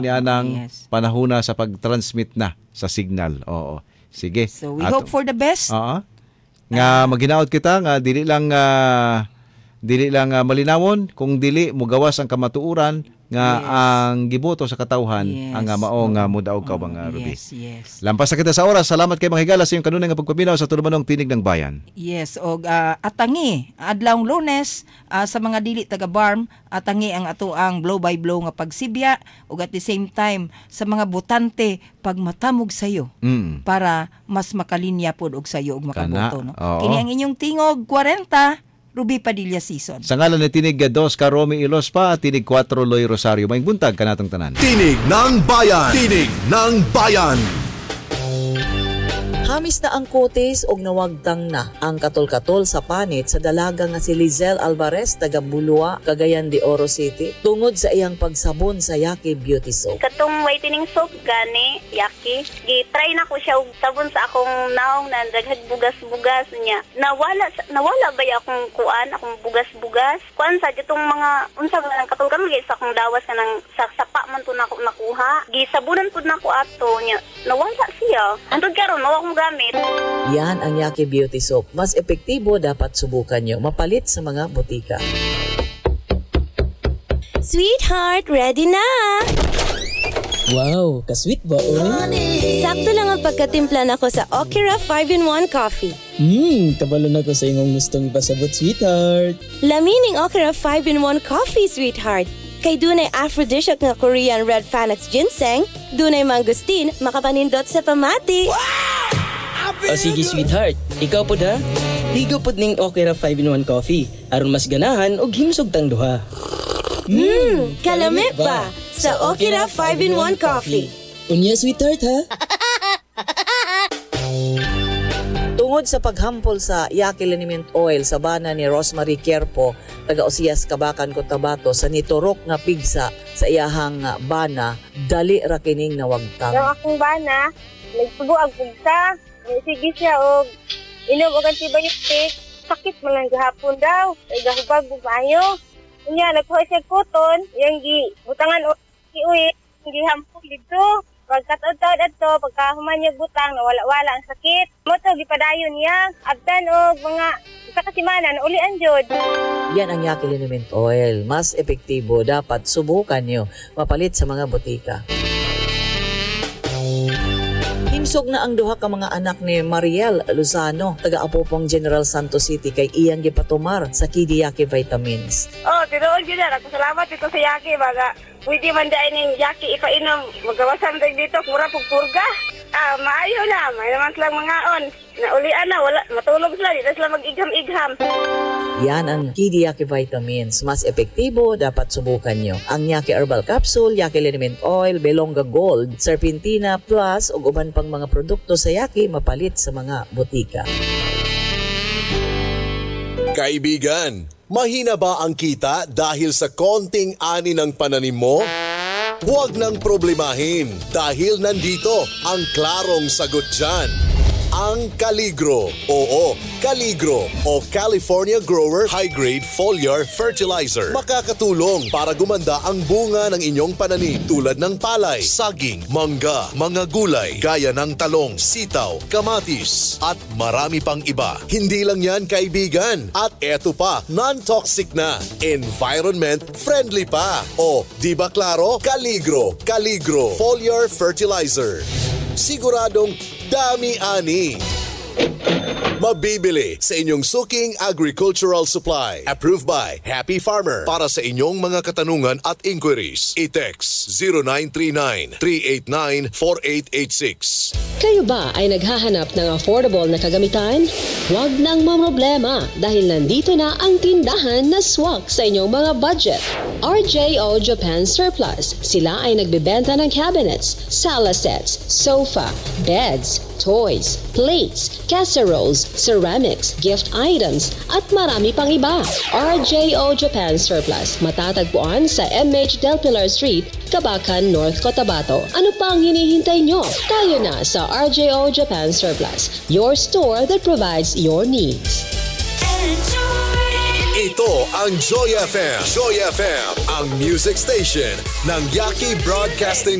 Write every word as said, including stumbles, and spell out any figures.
niya ng Yes. panahuna sa pag-transmit na sa signal. Oo. Sige. So we Ato- hope for the best. Oo. Nga maghinaot kita nga dili lang ah, dili lang ah, malinawon kung dili mogawas ang kamatuuran nga Yes. ang giboto sa katawhan Yes. ang nga mao nga Oo. mudaog ka mga Oo. Ruby. Yes, yes. Lampas na kita sa oras. Salamat kay mga higala sa iyong kanunay nga pagpaminaw sa tulumanong tinig ng bayan. Yes, og ah, atangi adlawng Lunes ah, sa mga dili taga Barm, atangi ang ato ang blow by blow nga pagsibya ug at the same time sa mga botante pag matamog sayo Mm. para mas makalinya pod og sayo og makaboto, no. Oo. Kini ang inyong tingog forty, Ruby Padilla season. Sa ngalan ni Tinig dos ka Romy Ilospa, Tinig four Loy Rosario. Maing buntag kanatong tanan. Tinig ng Bayan. Tinig ng Bayan. Hamis na ang kutis og nawagtang na ang katol-katol sa panit sa dalaga nga si Lizelle Alvarez taga Bulua, Cagayan de Oro City tungod sa iyang pagsabon sa Yaki Beauty Soap. Katong whitening soap gani, Yaki. Gi-try na ko siya og sabon sa akong naong na daghag bugas-bugas niya. Nawala sa- nawala ba ya akong kuan, akong bugas-bugas? Kuan sa ditong mga unsa ba ang katol-katol gyud sa akong dawas kanang sa sapa man to nako nakuha. Gisabunan pud nako ato niya. Nawala siya. Antod karon nawa akong gamit. Yan ang Yaki Beauty Soap. Mas epektibo, dapat subukan nyo. Mapalit sa mga butika. Sweetheart, ready na! Wow, ka-sweet ba, oy? Sakto lang ang pagkatimpla nako sa Okira five in one coffee. Hmm, kabalo na ko sa imong gustong ipasabot, sweetheart. Lamining Okira five in one coffee, sweetheart. Kay dunay aphrodisiac nga Korean red Panax ginseng, dunay mangustin, makapanindot sa pamati. O sige, sweetheart. Ikaw po da? Ligo po ning Okira five in one coffee. Aron mas ganahan og himsog tang duha. Hmm, kalami ba? Sa Okira five in one coffee. Unya, sweetheart, ha? Tungod sa paghampol sa Yaki Liniment Oil sa bana ni Rosemary Querpo, taga Osias, Kabakan, Cotabato, sa niturok nga pigsa sa iyahang ah, bana, dali ra kining nawagtang. Yung akong bana, nagsubo ang pugsa. Sige siya og inom og antibiotic. Sakit man lang gahapon daw. Ay gahubag og maayo. Unya nagkuha siya koton, yang gi butangan o iuwi, gi hampol dito. Pagkataon-taon adto, pagkahuman niya butang, nawala-wala ang sakit. Mo to gipadayon niya. Abtan og mga isa ka semana na ulian jud. Yan ang Yaki Liniment Oil. Mas epektibo, dapat subukan nyo. Mapalit sa mga butika. Himsog na ang duha ka mga anak ni Mariel Luzano, taga Apopong General Santos City, kay iyang gipatumar sa Kidi Yaki Vitamins. Oh, tinuod yun na. Ako salamat dito sa Yaki. Baga, pwede man dahil ng Yaki ipainom. Magawasan tayo dito, kura pagpurga. Ah, maayo na. May naman silang mga on. Naulian na, wala. Matulog sila. Dito sila mag-igham-igham. Yan ang Kidi Yaki Vitamins. Mas epektibo, dapat subukan nyo. Ang Yaki Herbal Capsule, Yaki Liniment Oil, Belonga Gold, Serpentina Plus, ug uban pang mga produkto sa Yaki mapalit sa mga butika. Kaibigan, mahina ba ang kita dahil sa konting ani ng pananim mo? Huwag nang problemahin dahil nandito ang klarong sagot dyan. Ang Caligro. Oo, Caligro o California Grower High Grade Foliar Fertilizer. Makakatulong para gumanda ang bunga ng inyong pananim tulad ng palay, saging, mangga, mga gulay, gaya ng talong, sitaw, kamatis, at marami pang iba. Hindi lang yan, kaibigan. At eto pa, non-toxic na, environment friendly pa. O, di ba klaro? Caligro, Caligro Foliar Fertilizer. Siguradong dami-ani. Mabibili sa inyong suking agricultural supply. Approved by Happy Farmer. Para sa inyong mga katanungan at inquiries, i-text zero nine three nine, three eight nine, four eight eight six. Kayo ba ay naghahanap ng affordable na kagamitan? Huwag nang mamroblema dahil nandito na ang tindahan na swak sa inyong mga budget. R J O Japan Surplus. Sila ay nagbebenta ng cabinets, sala sets, sofa, beds, toys, plates, casseroles, ceramics, gift items, at marami pang iba. R J O Japan Surplus. Matatagpuan sa M H Del Pilar Street, Kabakan, North Cotabato. Ano pa ang hinihintay nyo? Tayo na sa R J O Japan Surplus, your store that provides your needs. Ito ang Joy F M. Joy F M, ang music station ng Yaki Broadcasting